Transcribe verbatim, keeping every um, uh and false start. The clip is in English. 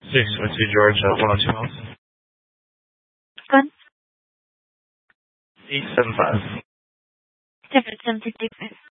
six seventy-two Georgia, one oh two miles. One. eight seven five. Seven seven six six.